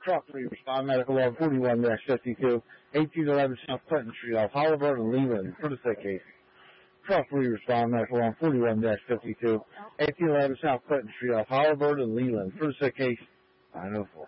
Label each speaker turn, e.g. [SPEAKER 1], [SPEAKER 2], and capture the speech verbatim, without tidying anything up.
[SPEAKER 1] Truck three, respond medical on forty-one fifty-two, eighteen eleven South Clinton Street off Halliburton and Leland for the sick case. Truck three, respond medical on forty-one fifty-two, eighteen eleven South Clinton Street off Halliburton and Leland for the sick case. nine oh four.